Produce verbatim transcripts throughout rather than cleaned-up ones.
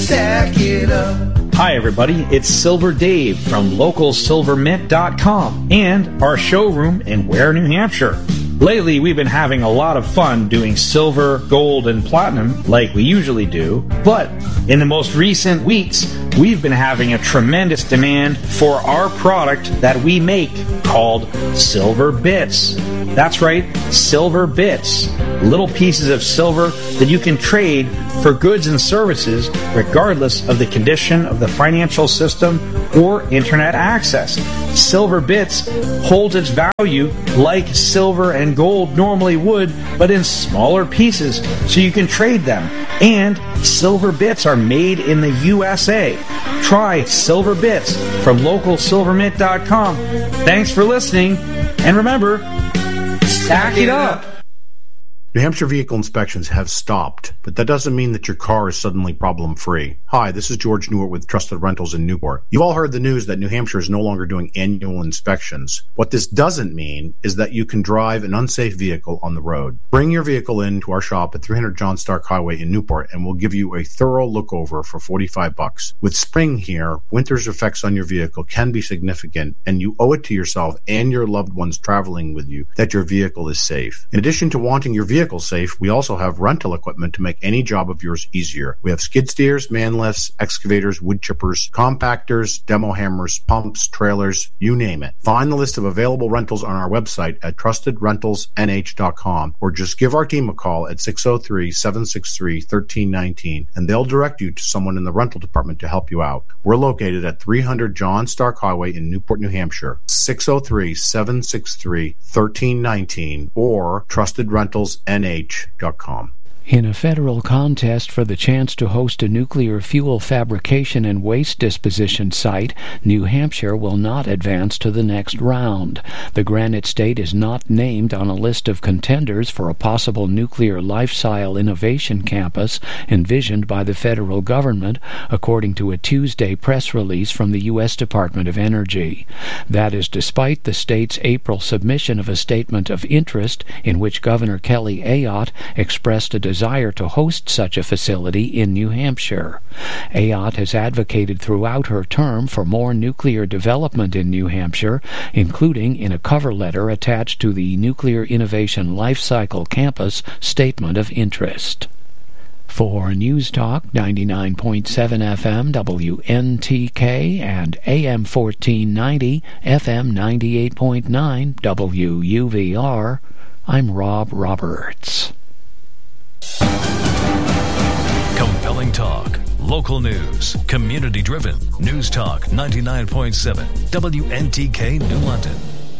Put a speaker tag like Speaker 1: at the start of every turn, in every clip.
Speaker 1: stack it up.
Speaker 2: Hi everybody, it's Silver Dave from local silver mint dot com and our showroom in Ware, New Hampshire. Lately, we've been having a lot of fun doing silver, gold, and platinum like we usually do, but in the most recent weeks, we've been having a tremendous demand for our product that we make called Silver Bits. That's right, Silver Bits. Little pieces of silver that you can trade for goods and services regardless of the condition of the financial system or internet access. Silver Bits holds its value like silver and gold normally would, but in smaller pieces so you can trade them. And Silver Bits are made in the U S A. Try Silver Bits from local silver mint dot com. Thanks for listening, and remember, stack it up.
Speaker 3: New Hampshire vehicle inspections have stopped, but that doesn't mean that your car is suddenly problem-free. Hi, this is George Newart with Trusted Rentals in Newport. You've all heard the news that New Hampshire is no longer doing annual inspections. What this doesn't mean is that you can drive an unsafe vehicle on the road. Bring your vehicle in to our shop at three hundred John Stark Highway in Newport, and we'll give you a thorough look-over for forty-five bucks. With spring here, winter's effects on your vehicle can be significant, and you owe it to yourself and your loved ones traveling with you that your vehicle is safe. In addition to wanting your vehicle safe, we also have rental equipment to make any job of yours easier. We have skid steers, man lifts, excavators, wood chippers, compactors, demo hammers, pumps, trailers, you name it. Find the list of available rentals on our website at trusted rentals n h dot com or just give our team a call at six oh three, seven six three, one three one nine and they'll direct you to someone in the rental department to help you out. We're located at three hundred John Stark Highway in Newport, New Hampshire, six oh three, seven six three, one three one nine or trusted rentals n h dot com.
Speaker 4: In a federal contest for the chance to host a nuclear fuel fabrication and waste disposition site, New Hampshire will not advance to the next round. The Granite State is not named on a list of contenders for a possible nuclear lifestyle innovation campus envisioned by the federal government, according to a Tuesday press release from the U S Department of Energy. That is despite the state's April submission of a statement of interest in which Governor Kelly Ayotte expressed a desire desire to host such a facility in New Hampshire. Ayotte has advocated throughout her term for more nuclear development in New Hampshire, including in a cover letter attached to the Nuclear Innovation Life Cycle Campus Statement of Interest. For News Talk ninety-nine point seven F M W N T K and A M fourteen ninety F M ninety-eight point nine W U V R, I'm Rob Roberts.
Speaker 5: Compelling talk, local news, community-driven. News Talk ninety-nine point seven W N T K New London.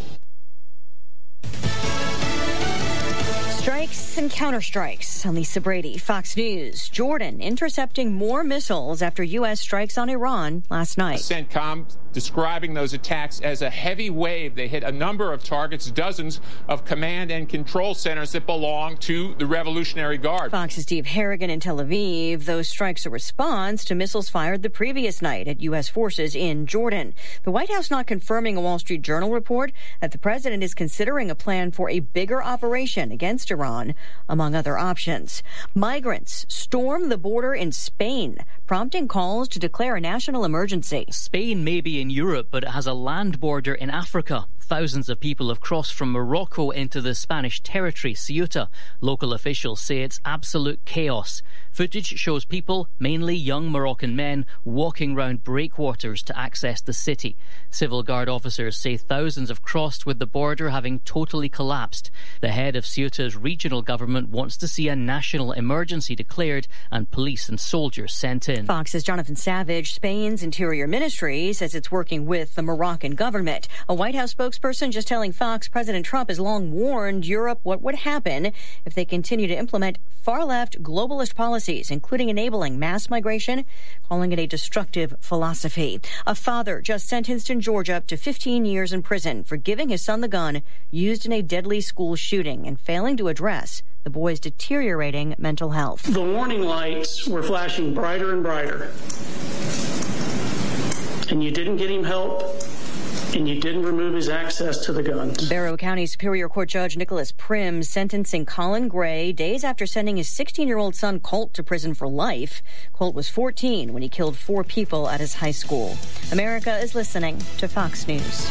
Speaker 6: Strikes and counterstrikes. I'm Lisa Brady, Fox News. Jordan intercepting more missiles after U S strikes on Iran last night.
Speaker 7: CENTCOM describing those attacks as a heavy wave. They hit a number of targets, dozens of command and control centers that belong to the Revolutionary Guard.
Speaker 6: Fox's Steve Harrigan in Tel Aviv. Those strikes are a response to missiles fired the previous night at U S forces in Jordan. The White House not confirming a Wall Street Journal report that the president is considering a plan for a bigger operation against Iran, among other options. Migrants storm the border in Spain, prompting calls to declare a national emergency.
Speaker 8: Spain may be in Europe, but it has a land border in Africa. Thousands of people have crossed from Morocco into the Spanish territory, Ceuta. Local officials say it's absolute chaos. Footage shows people, mainly young Moroccan men, walking round breakwaters to access the city. Civil Guard officers say thousands have crossed, with the border having totally collapsed. The head of Ceuta's regional government wants to see a national emergency declared and police and soldiers sent in.
Speaker 6: Fox's Jonathan Savage. Spain's Interior Ministry says it's working with the Moroccan government. A White House spokesperson just telling Fox President Trump has long warned Europe what would happen if they continue to implement far-left globalist policies, including enabling mass migration, calling it a destructive philosophy. A father just sentenced in Georgia to fifteen years in prison for giving his son the gun used in a deadly school shooting and failing to address the boy's deteriorating mental health.
Speaker 9: The warning lights were flashing brighter and brighter, and you didn't get him help. and you didn't remove his access to the guns.
Speaker 6: Barrow County Superior Court Judge Nicholas Prim sentencing Colin Gray days after sending his sixteen-year-old son Colt to prison for life. Colt was fourteen when he killed four people at his high school. America is listening to Fox News.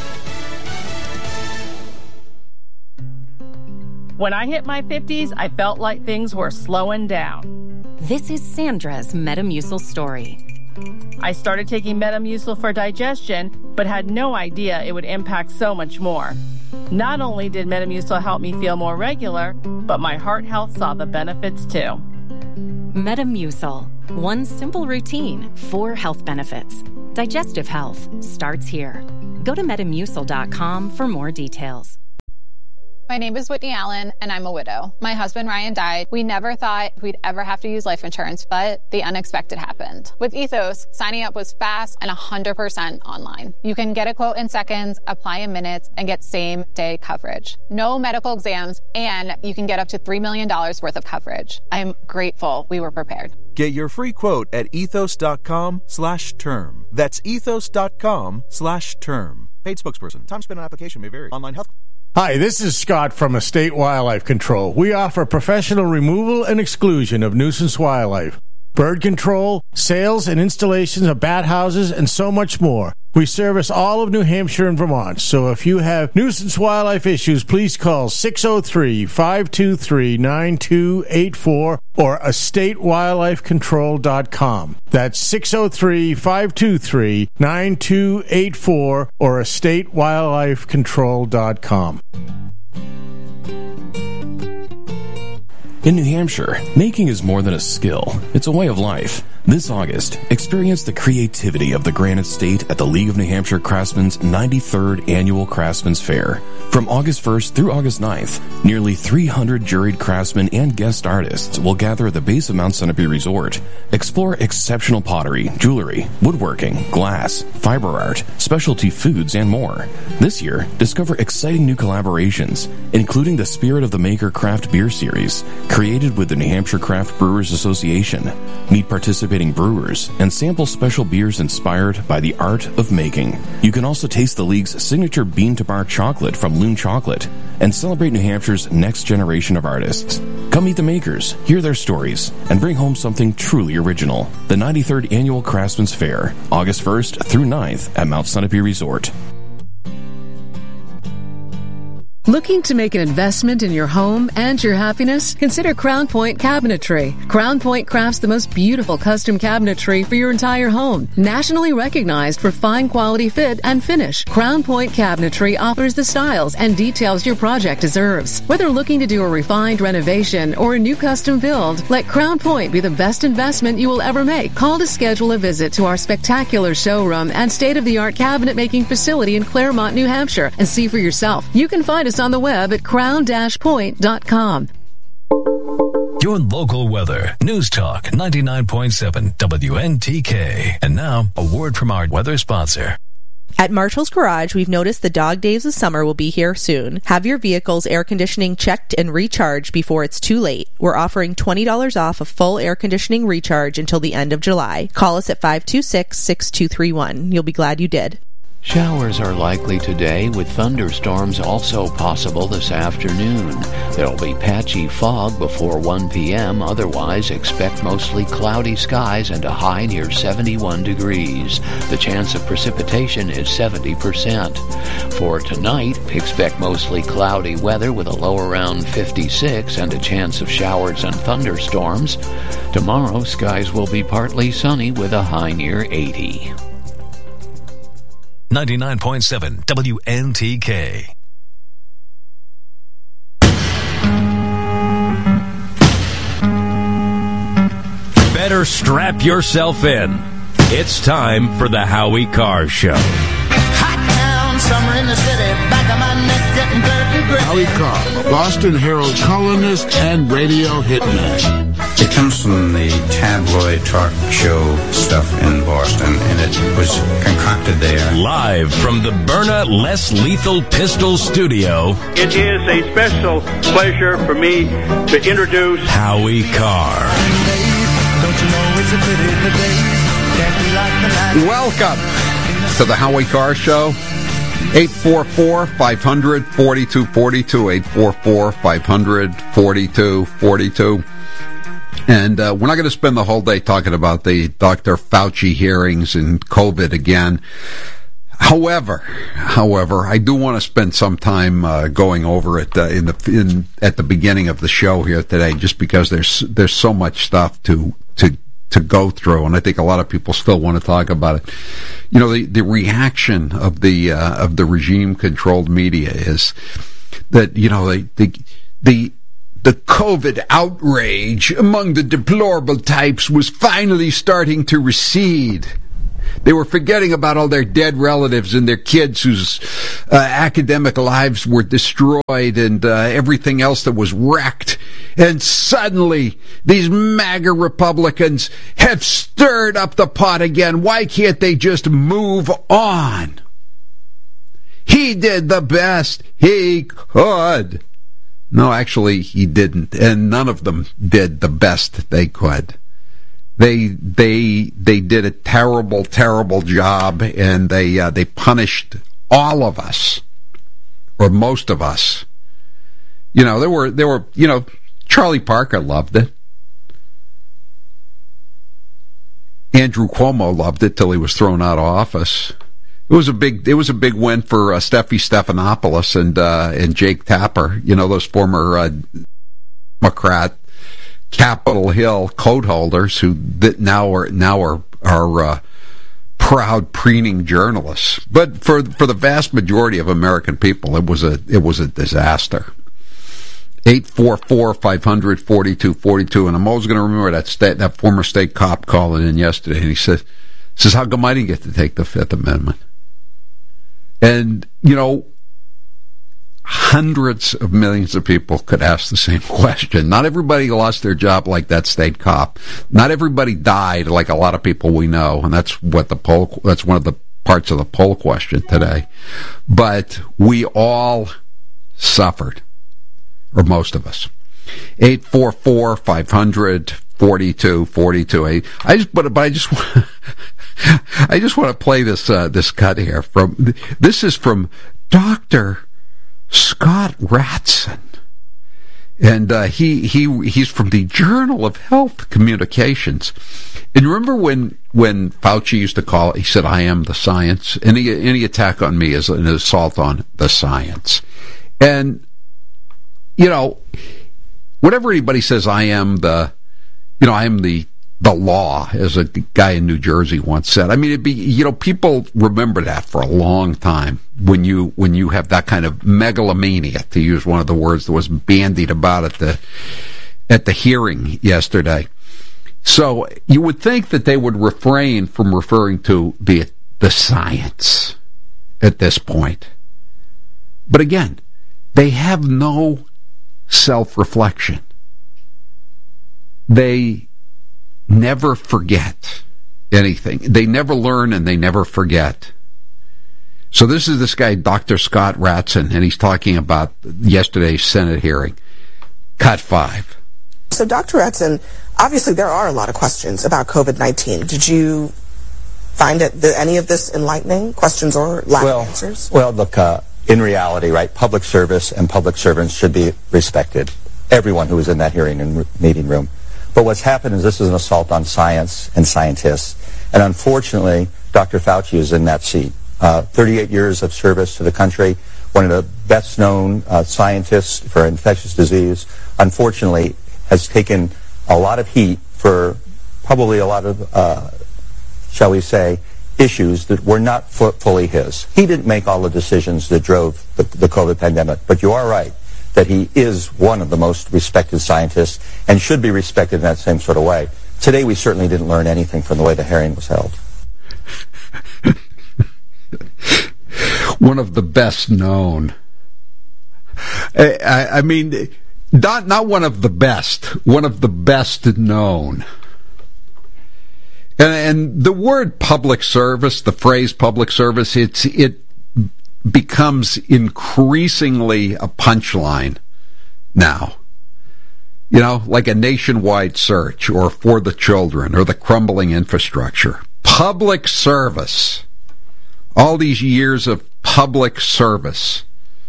Speaker 1: When I hit my fifties, I felt like things were slowing down.
Speaker 10: This is Sandra's Metamucil story.
Speaker 1: I started taking Metamucil for digestion, but had no idea it would impact so much more. Not only did Metamucil help me feel more regular, but my heart health saw the benefits too.
Speaker 10: Metamucil. One simple routine, four health benefits. Digestive health starts here. Go to metamucil dot com for more details.
Speaker 11: My name is Whitney Allen, and I'm a widow. My husband, Ryan, died. We never thought we'd ever have to use life insurance, but the unexpected happened. With Ethos, signing up was fast and one hundred percent online. You can get a quote in seconds, apply in minutes, and get same-day coverage. No medical exams, and you can get up to three million dollars worth of coverage. I'm grateful we were prepared.
Speaker 12: Get your free quote at ethos dot com slash term. That's ethos dot com slash term. Paid spokesperson. Time spent on application may vary. Online health.
Speaker 13: Hi, this is Scott from Estate Wildlife Control. We offer professional removal and exclusion of nuisance wildlife, bird control, sales and installations of bat houses, and so much more. We service all of New Hampshire and Vermont, so if you have nuisance wildlife issues, please call six oh three, five two three, nine two eight four or estate wildlife control dot com. That's six oh three, five two three, nine two eight four or estate wildlife control dot com.
Speaker 14: In New Hampshire, making is more than a skill. It's a way of life. This August, experience the creativity of the Granite State at the League of New Hampshire Craftsmen's ninety-third Annual Craftsman's Fair. From August first through August ninth, nearly three hundred juried craftsmen and guest artists will gather at the base of Mount Sunapee Resort. Explore exceptional pottery, jewelry, woodworking, glass, fiber art, specialty foods, and more. This year, discover exciting new collaborations, including the Spirit of the Maker Craft Beer Series, created with the New Hampshire Craft Brewers Association. Meet participating brewers and sample special beers inspired by the art of making. You can also taste the League's signature bean to bar chocolate from Loon Chocolate and celebrate New Hampshire's next generation of artists. Come meet the makers, hear their stories, and bring home something truly original. The ninety-third Annual Craftsman's Fair, August first through ninth at Mount Sunapee Resort.
Speaker 15: Looking to make an investment in your home and your happiness? Consider Crown Point Cabinetry. Crown Point crafts the most beautiful custom cabinetry for your entire home. Nationally recognized for fine quality fit and finish, Crown Point Cabinetry offers the styles and details your project deserves. Whether looking to do a refined renovation or a new custom build, let Crown Point be the best investment you will ever make. Call to schedule a visit to our spectacular showroom and state-of-the-art cabinet making facility in Claremont, New Hampshire, and see for yourself. You can find us on the web at crown dash point dot com.
Speaker 5: Your local weather. News Talk ninety-nine point seven W N T K. And now, a word from our weather sponsor.
Speaker 16: At Marshall's Garage, we've noticed the dog days of summer will be here soon. Have your vehicle's air conditioning checked and recharged before it's too late. We're offering twenty dollars off a full air conditioning recharge until the end of July. Call us at five two six, six two three one. You'll be glad you did.
Speaker 4: Showers are likely today, with thunderstorms also possible this afternoon. There'll be patchy fog before one p.m. Otherwise, expect mostly cloudy skies and a high near seventy-one degrees. The chance of precipitation is seventy percent. For tonight, expect mostly cloudy weather with a low around fifty-six and a chance of showers and thunderstorms. Tomorrow, skies will be partly sunny with a high near eighty.
Speaker 5: ninety-nine point seven W N T K.
Speaker 2: Better strap yourself in. It's time for the Howie Carr Show.
Speaker 17: Hot town, summer in the city, back of my neck getting dirty gray.
Speaker 18: Howie Carr, Boston Herald columnist and radio hitman.
Speaker 19: It comes from the tabloid talk show stuff in Boston, and it was concocted there.
Speaker 2: Live from the Byrna Less Lethal Pistol Studio,
Speaker 20: it is a special pleasure for me to introduce
Speaker 2: Howie Carr.
Speaker 17: Don't you know it's a pity the days can't be like the night.
Speaker 21: Welcome to the Howie Carr Show. eight four four, five hundred, forty-two forty-two, eight four four, five hundred, forty-two forty-two. And uh, we're not going to spend the whole day talking about the Doctor Fauci hearings and COVID again. However, however, I do want to spend some time uh, going over it uh, in the in at the beginning of the show here today, just because there's there's so much stuff to to to go through, and I think a lot of people still want to talk about it. You know, the, the reaction of the uh, of the regime-controlled media is that, you know, the the the the COVID outrage among the deplorable types was finally starting to recede. They were forgetting about all their dead relatives and their kids whose uh, academic lives were destroyed and uh, everything else that was wrecked. And suddenly, these MAGA Republicans have stirred up the pot again. Why can't they just move on? He did the best he could. No, actually, he didn't. And none of them did the best they could. They they they did a terrible, terrible job, and they uh, they punished all of us, or most of us. You know, there were there were you know, Charlie Parker loved it. Andrew Cuomo loved it till he was thrown out of office. It was a big it was a big win for uh, Steffi Stephanopoulos and uh, and Jake Tapper. You know, those former uh, Democrat Capitol Hill coat holders who that now are now are are uh, proud preening journalists. But for for the vast majority of American people, it was a it was a disaster. eight four four, five hundred, forty-two forty-two, and I'm always going to remember that state, that former state cop calling in yesterday, and he says, says, how come I didn't get to take the Fifth Amendment? And, you know, hundreds of millions of people could ask the same question. Not everybody lost their job like that state cop. Not everybody died like a lot of people we know, and that's what the poll, that's one of the parts of the poll question today. But we all suffered, or most of us. eight four four, five hundred, forty-two forty-two. I, I just, but, but I just, I just want to play this uh, this cut here from. This is from Doctor Scott Ratson, and uh, he he he's from the Journal of Health Communications. And remember when when Fauci used to call it, he said, "I am the science." Any any attack on me is an assault on the science. And you know, whatever anybody says, I am the, you know, I am the the law, as a guy in New Jersey once said. I mean, it'd be, you know, people remember that for a long time when you when you have that kind of megalomania, to use one of the words that was bandied about at the at the hearing yesterday. So you would think that they would refrain from referring to the the science at this point. But again, they have no self-reflection. They never forget anything. They never learn and they never forget. So this is this guy, Doctor Scott Ratson, and he's talking about yesterday's Senate hearing. Cut five.
Speaker 22: So, Doctor Ratson, obviously there are a lot of questions about COVID nineteen. Did you find it, the, any of this enlightening, questions or lack
Speaker 23: well,
Speaker 22: of answers?
Speaker 23: Well, look, uh, in reality, right, public service and public servants should be respected. Everyone who was in that hearing and meeting room. But what's happened is this is an assault on science and scientists. And unfortunately, Doctor Fauci is in that seat. Uh, thirty-eight years of service to the country, one of the best-known uh, scientists for infectious disease, unfortunately has taken a lot of heat for probably a lot of, uh, shall we say, issues that were not fu- fully his. He didn't make all the decisions that drove the, the COVID pandemic, but you are right that he is one of the most respected scientists and should be respected in that same sort of way. Today, we certainly didn't learn anything from the way the hearing was held.
Speaker 21: One of the best known. I, I, I mean, not not one of the best, one of the best known. And, and the word public service, the phrase public service, it's it becomes increasingly a punchline now. You know, like a nationwide search, or for the children, or the crumbling infrastructure. Public service. All these years of public service,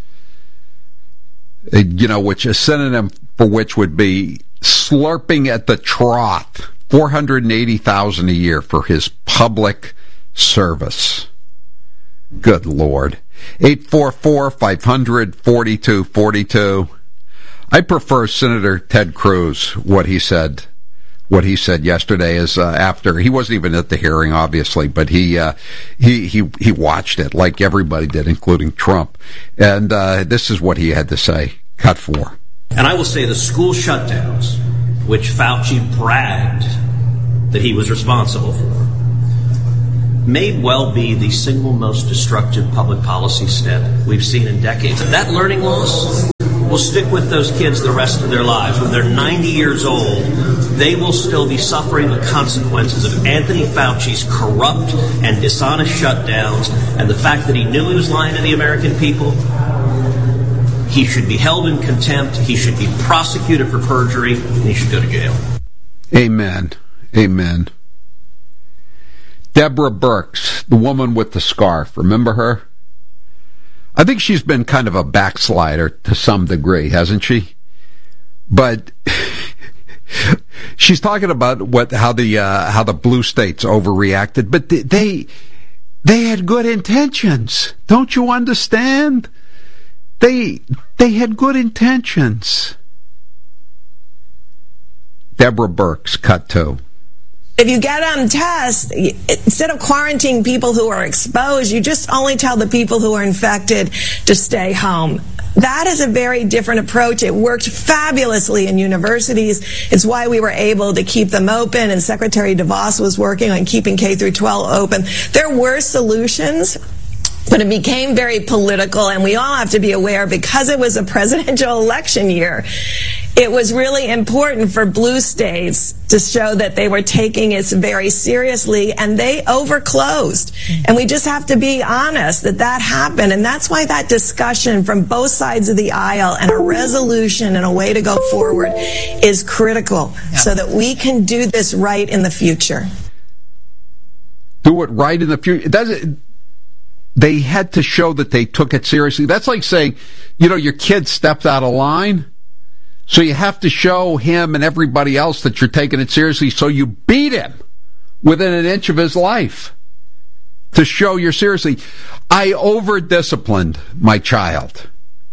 Speaker 21: uh, you know, which a synonym for which would be slurping at the trough, four hundred eighty thousand dollars a year for his public service. Good Lord. eight four four, five hundred, forty-two forty-two. I prefer Senator Ted Cruz, what he said. What he said yesterday is uh, after he wasn't even at the hearing, obviously, but he uh, he he he watched it like everybody did, including Trump. And uh, this is what he had to say. Cut four.
Speaker 3: And I will say the school shutdowns, which Fauci bragged that he was responsible for, may well be the single most destructive public policy step we've seen in decades. That learning loss will stick with those kids the rest of their lives. When they're ninety years old, they will still be suffering the consequences of Anthony Fauci's corrupt and dishonest shutdowns, and the fact that he knew he was lying to the American people. He should be held in contempt, he should be prosecuted for perjury, and he should go to jail.
Speaker 21: Amen. Amen. Deborah Birx, the woman with the scarf, remember her? I think she's been kind of a backslider to some degree, hasn't she? But she's talking about what how the uh, how the blue states overreacted, but they, they they had good intentions. Don't you understand? They they had good intentions. Deborah Birx, cut two.
Speaker 7: If you get them tests, instead of quarantining people who are exposed, you just only tell the people who are infected to stay home. That is a very different approach. It worked fabulously in universities. It's why we were able to keep them open, and Secretary DeVos was working on keeping K through twelve open. There were solutions, but it became very political, and we all have to be aware, because it was a presidential election year, it was really important for blue states to show that they were taking it very seriously, and they overclosed. And we just have to be honest that that happened, and that's why that discussion from both sides of the aisle and a resolution and a way to go forward is critical, yeah, so that we can do this right in the future.
Speaker 21: Do it right in the future. It doesn't... They had to show that they took it seriously. That's like saying, you know, your kid stepped out of line, so you have to show him and everybody else that you're taking it seriously, so you beat him within an inch of his life to show you're seriously. I over-disciplined my child.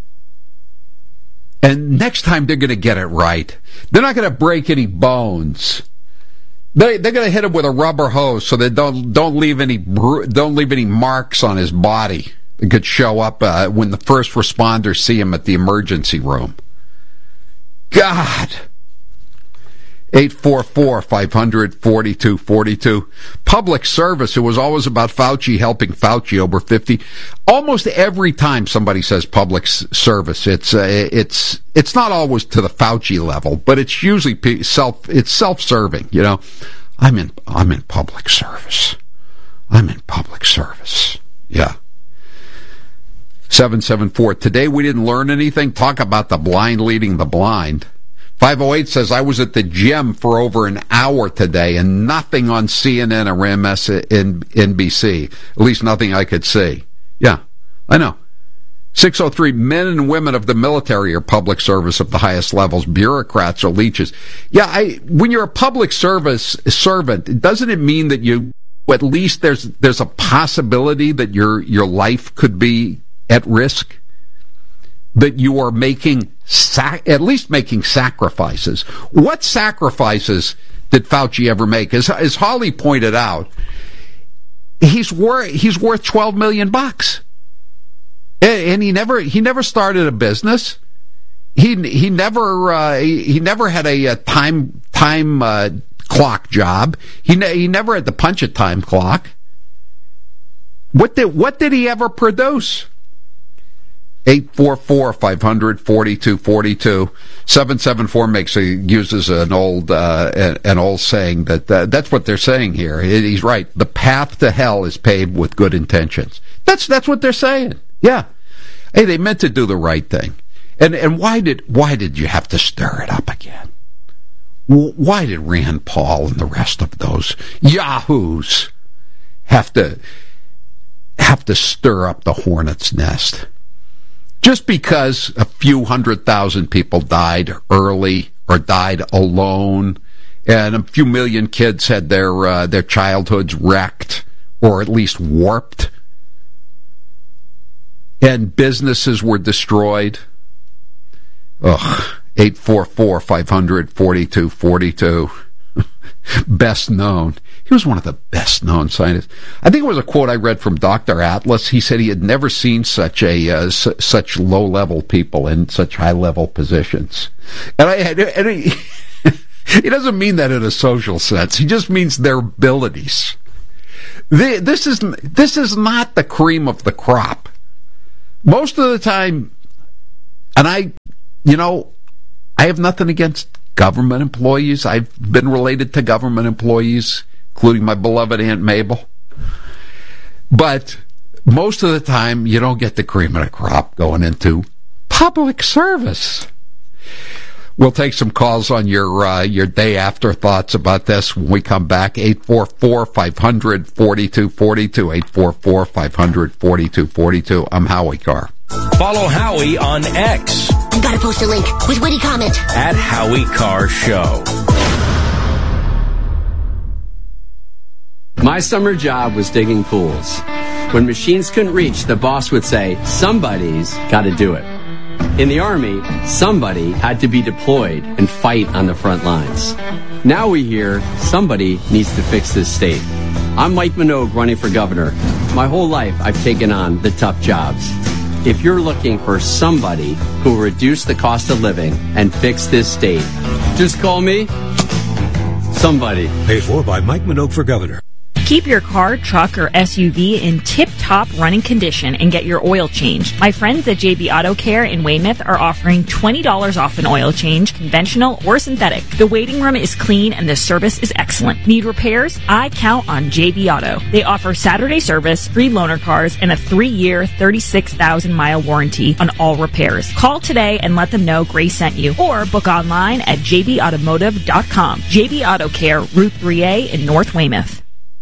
Speaker 21: And next time they're going to get it right. They're not going to break any bones. They they're going to hit him with a rubber hose so they don't don't leave any don't leave any marks on his body that could show up uh, when the first responders see him at the emergency room. God. eight four four, five hundred, forty-two forty-two. Public service. It was always about Fauci helping Fauci over fifty. Almost every time somebody says public service, it's uh, it's it's not always to the Fauci level, but it's usually self it's self-serving. You know, I'm in I'm in public service. I'm in public service. Yeah. seven seven four. Today we didn't learn anything. Talk about the blind leading the blind. five oh eight says, I was at the gym for over an hour today and nothing on C N N or M S N B C. At least nothing I could see. Yeah, I know. six oh three, men and women of the military are public service at the highest levels. Bureaucrats are leeches. Yeah, I, when you're a public service servant, doesn't it mean that you, at least there's there's a possibility that your your life could be at risk? That you are making, sac- at least making sacrifices. What sacrifices did Fauci ever make? As, as Holly pointed out, he's worth he's worth twelve million bucks, and, and he never he never started a business. He he never uh, he, he never had a, a time time uh, clock job. He ne- he never had to punch a time clock. What did what did he ever produce? eight four four, five hundred, forty-two forty-two. seven seven four makes a, uses an old uh, an old saying that uh, that's what they're saying here. He's right. The path to hell is paved with good intentions. That's that's what they're saying. Yeah. Hey, they meant to do the right thing. And and why did why did you have to stir it up again? Why did Rand Paul and the rest of those yahoos have to have to stir up the hornet's nest. Just because a few hundred thousand people died early or died alone, and a few million kids had their uh, their childhoods wrecked or at least warped, and businesses were destroyed. Ugh. eight four four, five hundred, forty-two forty-two. Best known. He was one of the best known scientists. I think it was a quote I read from Doctor Atlas. He said he had never seen such a uh, s- such low level people in such high level positions. And I and he, he doesn't mean that in a social sense. He just means their abilities. The, this is this is not the cream of the crop. Most of the time, and I, you know, I have nothing against government employees. I've been related to government employees, including my beloved Aunt Mabel. But most of the time, you don't get the cream of the crop going into public service. We'll take some calls on your uh, your day after thoughts about this when we come back. eight four four, five hundred, forty-two forty-two, eight four four, five hundred, forty-two forty-two. I'm Howie Carr.
Speaker 6: Follow Howie on X.
Speaker 8: I've got to post a link with witty comment.
Speaker 6: At Howie Carr Show.
Speaker 9: My summer job was digging pools. When machines couldn't reach, the boss would say, somebody's got to do it. In the Army, somebody had to be deployed and fight on the front lines. Now we hear somebody needs to fix this state. I'm Mike Minogue running for governor. My whole life I've taken on the tough jobs. If you're looking for somebody who will reduce the cost of living and fix this state, just call me somebody.
Speaker 24: Paid for by Mike Minogue for governor.
Speaker 25: Keep your car, truck, or S U V in tip-top running condition and get your oil changed. My friends at J B Auto Care in Weymouth are offering twenty dollars off an oil change, conventional or synthetic. The waiting room is clean and the service is excellent. Need repairs? I count on J B Auto. They offer Saturday service, free loaner cars, and a three-year, thirty-six thousand mile warranty on all repairs. Call today and let them know Grace sent you, or book online at j b automotive dot com. J B Auto Care, Route three A in North Weymouth.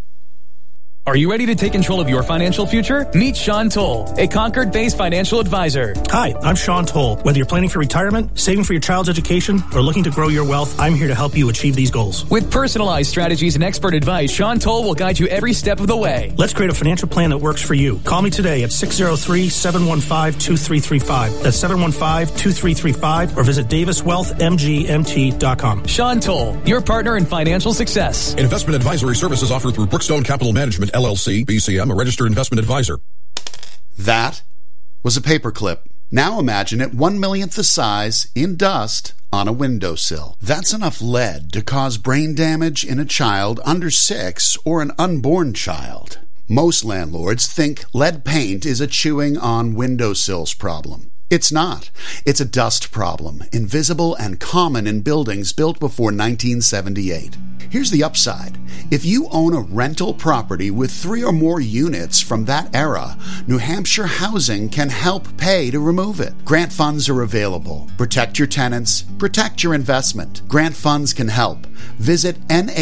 Speaker 26: Are you ready to take control of your financial future? Meet Sean Toll, a Concord-based financial advisor.
Speaker 27: Hi, I'm Sean Toll. Whether you're planning for retirement, saving for your child's education, or looking to grow your wealth, I'm here to help you achieve these goals.
Speaker 26: With personalized strategies and expert advice, Sean Toll will guide you every step of the way.
Speaker 27: Let's create a financial plan that works for you. Call me today at six oh three, seven one five, two three three five. That's seven one five, two three three five, or visit davis wealth m g m t dot com.
Speaker 26: Sean Toll, your partner in financial success.
Speaker 28: Investment advisory services offered through Brookstone Capital Management, L L C, B C M, a registered investment advisor.
Speaker 29: That was a paperclip. Now imagine it one millionth the size in dust on a windowsill. That's enough lead to cause brain damage in a child under six or an unborn child. Most landlords think lead paint is a chewing on windowsills problem. It's not. It's a dust problem, invisible and common in buildings built before nineteen seventy-eight. Here's the upside. If you own a rental property with three or more units from that era, New Hampshire Housing can help pay to remove it. Grant funds are available. Protect your tenants. Protect your investment. Grant funds can help. Visit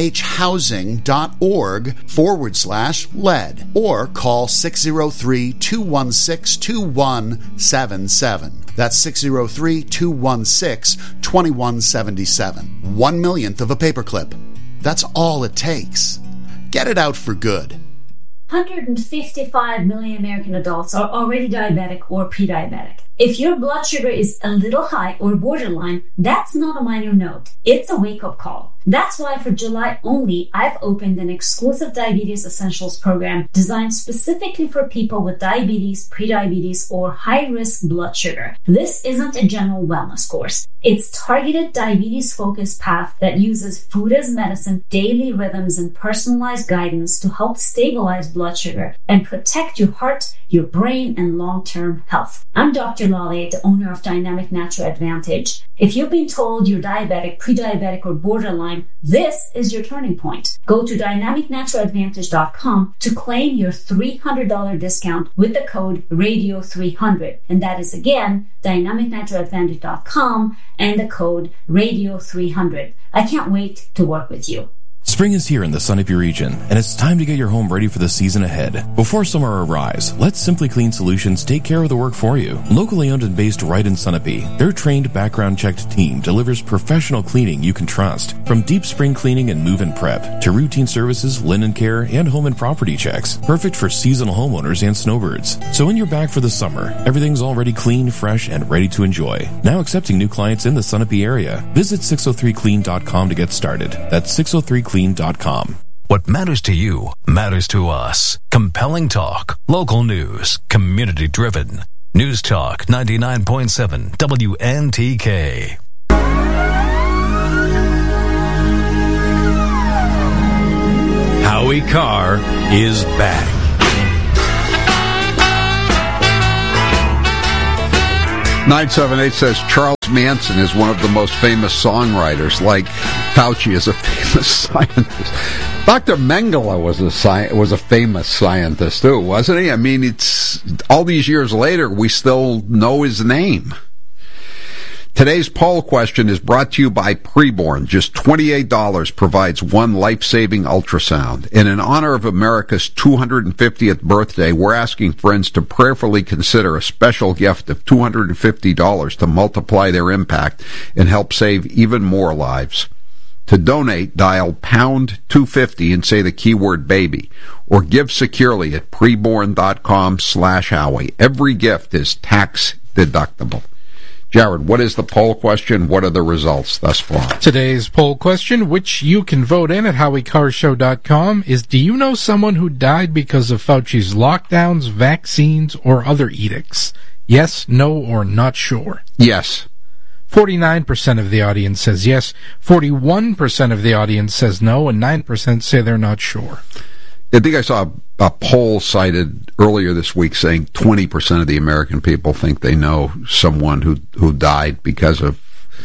Speaker 29: nhhousing.org forward slash lead or call six oh three, two one six, two one seven seven. That's six oh three, two one six, two one seven seven. One millionth of a paperclip. That's all it takes. Get it out for good.
Speaker 30: one hundred fifty-five million American adults are already diabetic or pre-diabetic. If your blood sugar is a little high or borderline, that's not a minor note. It's a wake-up call. That's why for July only, I've opened an exclusive Diabetes Essentials program designed specifically for people with diabetes, prediabetes, or high-risk blood sugar. This isn't a general wellness course. It's targeted diabetes-focused path that uses food as medicine, daily rhythms, and personalized guidance to help stabilize blood sugar and protect your heart, your brain, and long-term health. I'm Doctor Lale, the owner of Dynamic Natural Advantage. If you've been told you're diabetic, pre-diabetic, or borderline, this is your turning point. Go to dynamic natural advantage dot com to claim your three hundred dollars discount with the code radio three hundred. And that is again, dynamic natural advantage dot com and the code radio three hundred. I can't wait to work with you.
Speaker 1: Spring is here in the Sunapee region, and it's time to get your home ready for the season ahead. Before summer arrives, let Simply Clean Solutions take care of the work for you. Locally owned and based right in Sunapee, their trained, background-checked team delivers professional cleaning you can trust. From deep spring cleaning and move-in prep, to routine services, linen care, and home and property checks. Perfect for seasonal homeowners and snowbirds. So when you're back for the summer, everything's already clean, fresh, and ready to enjoy. Now accepting new clients in the Sunapee area. Visit six oh three clean dot com to get started. That's six oh three clean dot com.
Speaker 4: What matters to you matters to us. Compelling talk, local news, community driven. News Talk ninety-nine point seven W N T K.
Speaker 6: Howie Carr is back.
Speaker 21: nine seven eight says Charles Manson is one of the most famous songwriters, like Fauci is a famous scientist. Doctor Mengele was a sci- was a famous scientist too, wasn't he? I mean, it's all these years later, we still know his name. Today's poll question is brought to you by Preborn. Just twenty-eight dollars provides one life-saving ultrasound. And in honor of America's two hundred fiftieth birthday, we're asking friends to prayerfully consider a special gift of two hundred fifty dollars to multiply their impact and help save even more lives. To donate, dial pound two fifty and say the keyword baby, or give securely at preborn.com slash Howie. Every gift is tax deductible. Jared, what is the poll question? What are the results thus far?
Speaker 5: Today's poll question, which you can vote in at howie carr show dot com, is do you know someone who died because of Fauci's lockdowns, vaccines, or other edicts? Yes, no, or not sure?
Speaker 21: Yes.
Speaker 5: forty-nine percent of the audience says yes, forty-one percent of the audience says no, and nine percent say they're not sure.
Speaker 21: I think I saw a, a poll cited earlier this week saying twenty percent of the American people think they know someone who who died because of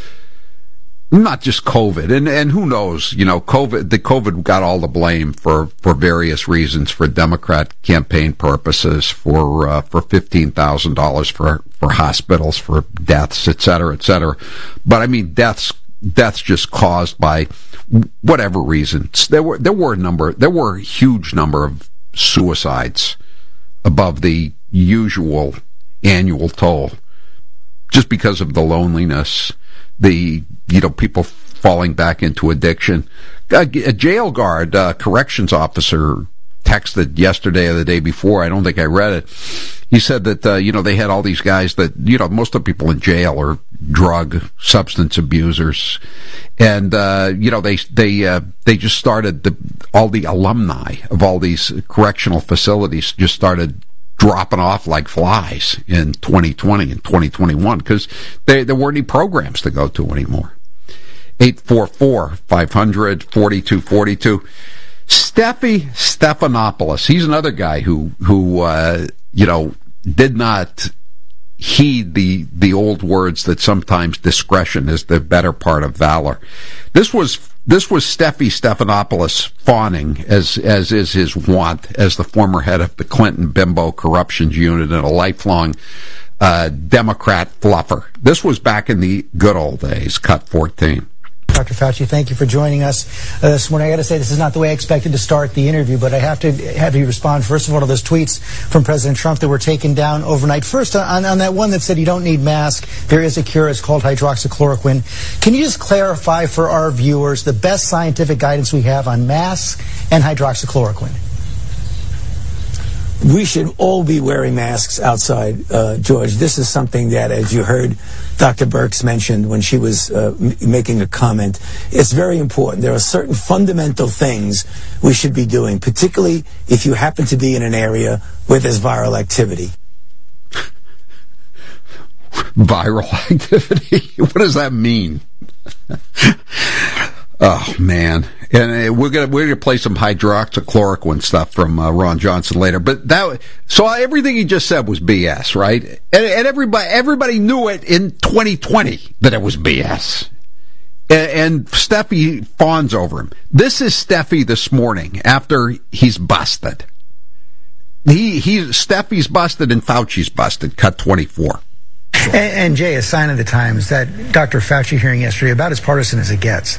Speaker 21: not just COVID, and and who knows, you know, COVID. The COVID got all the blame for, for various reasons, for Democrat campaign purposes, for uh, for fifteen thousand dollars for for hospitals, for deaths, et cetera, et cetera. But I mean, deaths. Deaths just caused by whatever reasons. There were there were a number there were a huge number of suicides above the usual annual toll, just because of the loneliness, the you know people falling back into addiction. A, a jail guard, a corrections officer, texted yesterday or the day before. I don't think I read it. He said that, uh, you know, they had all these guys that, you know, most of the people in jail are drug, substance abusers. And, uh, you know, they, they, uh, they just started the, all the alumni of all these correctional facilities just started dropping off like flies in twenty twenty and twenty twenty-one because there weren't any programs to go to anymore. eight four four, five hundred, forty-two forty-two. Steffi Stephanopoulos, he's another guy who, who, uh, you know, did not heed the, the old words that sometimes discretion is the better part of valor. This was, this was Steffi Stephanopoulos fawning, as, as is his wont, as the former head of the Clinton Bimbo Corruptions Unit and a lifelong, uh, Democrat fluffer. This was back in the good old days, cut fourteen.
Speaker 10: Doctor Fauci, thank you for joining us uh, this morning. I got to say, this is not the way I expected to start the interview, but I have to have you respond, first of all, to those tweets from President Trump that were taken down overnight. First, on, on that one that said you don't need masks, there is a cure. It's called hydroxychloroquine. Can you just clarify for our viewers the best scientific guidance we have on masks and hydroxychloroquine?
Speaker 11: We should all be wearing masks outside, uh, George. This is something that, as you heard Doctor Birx mentioned when she was uh, m- making a comment, it's very important. There are certain fundamental things we should be doing, particularly if you happen to be in an area where there's viral activity.
Speaker 21: Viral activity? What does that mean? Oh, man. And we're gonna we're gonna play some hydroxychloroquine stuff from uh, Ron Johnson later. But that so everything he just said was B S, right? And, and everybody everybody knew it in twenty twenty that it was B S. And, and Steffi fawns over him. This is Steffi this morning after he's busted. He he Steffi's busted and Fauci's busted. Cut twenty-four.
Speaker 10: And, and Jay, a sign of the times that Doctor Fauci hearing yesterday about as partisan as it gets.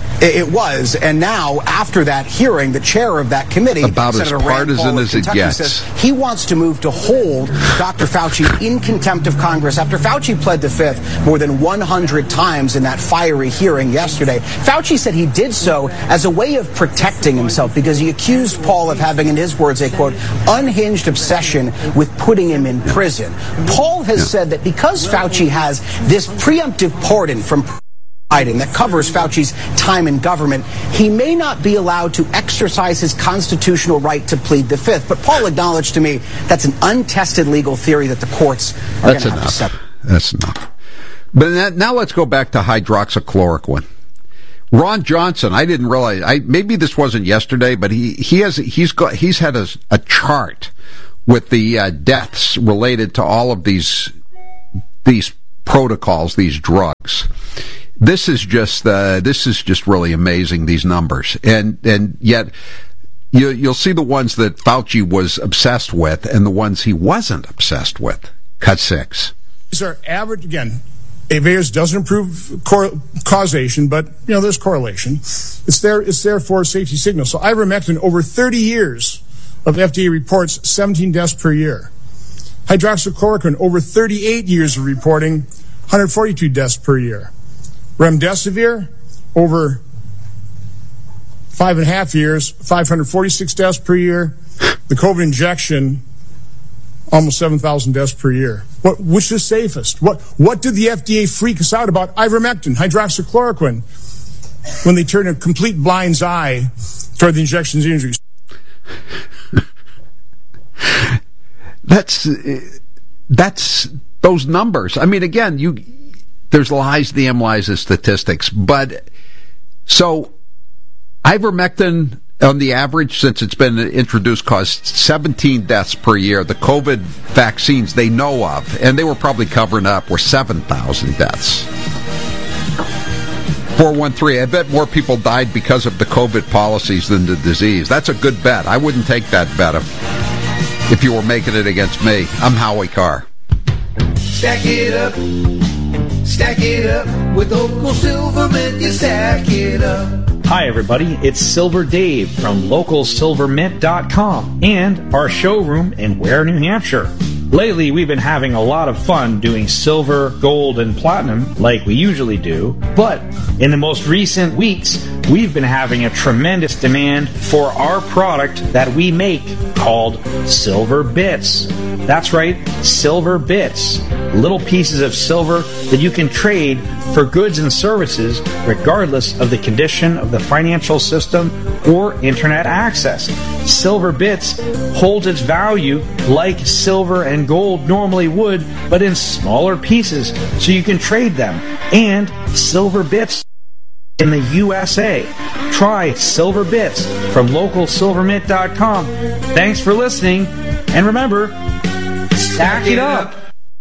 Speaker 2: It was, and now, after that hearing, the chair of that committee,
Speaker 21: about
Speaker 2: Senator
Speaker 21: as partisan
Speaker 2: Rand Paul of
Speaker 21: as it
Speaker 2: Kentucky,
Speaker 21: gets,
Speaker 2: says he wants to move to hold Doctor Fauci in contempt of Congress after Fauci pled the fifth more than one hundred times in that fiery hearing yesterday. Fauci said he did so as a way of protecting himself because he accused Paul of having, in his words, a, quote, unhinged obsession with putting him in prison. Paul has yeah. said that because Fauci has this preemptive pardon from that covers Fauci's time in government, he may not be allowed to exercise his constitutional right to plead the fifth. But Paul acknowledged to me that's an untested legal theory that the courts are going to have to settle.
Speaker 21: That's enough. But now let's go back to hydroxychloroquine. Ron Johnson, I didn't realize. I maybe this wasn't yesterday, but he he has he's got he's had a, a chart with the uh, deaths related to all of these these protocols, these drugs. This is just uh, this is just really amazing, these numbers, and and yet you, you'll see the ones that Fauci was obsessed with and the ones he wasn't obsessed with. Cut six.
Speaker 12: These are average again. A V A S doesn't improve cor- causation, but you know there's correlation. It's there. It's there for safety signals. So ivermectin, over thirty years of F D A reports, seventeen deaths per year. Hydroxychloroquine, over thirty-eight years of reporting, one hundred forty-two deaths per year. Remdesivir, over five and a half years, five hundred forty-six deaths per year. The COVID injection, almost seven thousand deaths per year. What, which is safest? What, what did the F D A freak us out about ivermectin, hydroxychloroquine, when they turned a complete blind's eye toward the injections injuries?
Speaker 21: That's, that's those numbers. I mean, again, you... There's lies, the M lies, the statistics. But, so, ivermectin, on the average, since it's been introduced, caused seventeen deaths per year. The COVID vaccines they know of, and they were probably covering up, were seven thousand deaths. four one three, I bet more people died because of the COVID policies than the disease. That's a good bet. I wouldn't take that bet if, if you were making it against me. I'm Howie Carr.
Speaker 13: Stack it up. Stack it up with Local Silver Mint, you stack it up.
Speaker 14: Hi everybody, it's Silver Dave from local silver mint dot com and our showroom in Ware, New Hampshire. Lately, we've been having a lot of fun doing silver, gold, and platinum like we usually do, but in the most recent weeks, we've been having a tremendous demand for our product that we make called Silver Bits. That's right, Silver Bits. Little pieces of silver that you can trade for goods and services regardless of the condition of the financial system or internet access. Silver Bits holds its value like silver and gold normally would, but in smaller pieces, so you can trade them. And Silver Bits in the U S A. Try Silver Bits from local silver mint dot com. Thanks for listening, and remember, stack it up.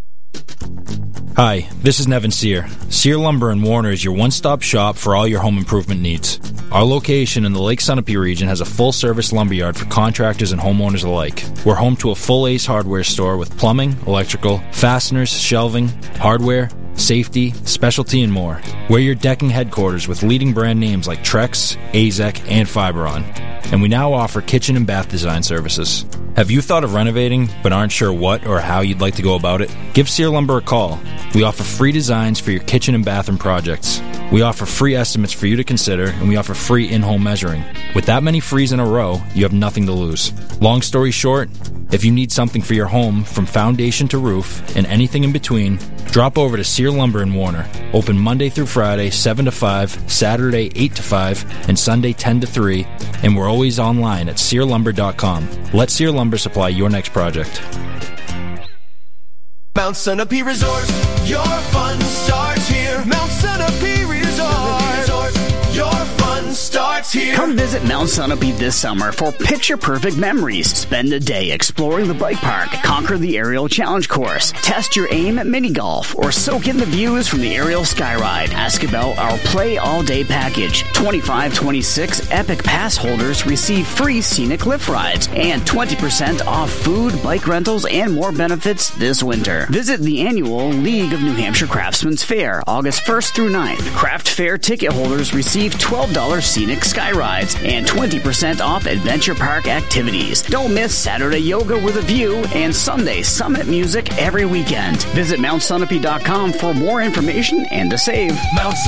Speaker 15: Hi, this is Nevin Sear. Sear Lumber in Warner is your one-stop shop for all your home improvement needs. Our location in the Lake Sunapee region has a full-service lumberyard for contractors and homeowners alike. We're home to a full Ace Hardware store with plumbing, electrical, fasteners, shelving, hardware, safety, specialty, and more. We're your decking headquarters with leading brand names like Trex, Azek, and Fiberon. And we now offer kitchen and bath design services. Have you thought of renovating but aren't sure what or how you'd like to go about it? Give Sear Lumber a call. We offer free designs for your kitchen and bathroom projects. We offer free estimates for you to consider, and we offer free in-home measuring. With that many frees in a row, you have nothing to lose. Long story short, if you need something for your home from foundation to roof and anything in between, drop over to Sear Lumber in Warner. Open Monday through Friday, seven to five, Saturday, eight to five, and Sunday, ten to three, and we're always online at sear lumber dot com. Let Sear Lumber supply your next project.
Speaker 13: Mount Sunapee Resort, your fun starts here. Mount Sunapee Resort, Resort, your fun
Speaker 3: fun starts here.
Speaker 7: Come visit Mount Sunapee this summer for picture-perfect memories. Spend a day exploring the bike park, conquer the aerial challenge course, test your aim at mini golf, or soak in the views from the aerial skyride. Ask about our Play All Day package. twenty-five twenty-six Epic Pass holders receive free scenic lift rides and twenty percent off food, bike rentals, and more benefits this winter. Visit the annual League of New Hampshire Craftsman's Fair, August first through ninth. Craft Fair ticket holders receive twelve dollars scenic sky rides and twenty percent off adventure park activities. Don't miss Saturday yoga with a view and Sunday summit music every weekend. Visit Mount Sunapee dot com for more information and to save.
Speaker 3: Mount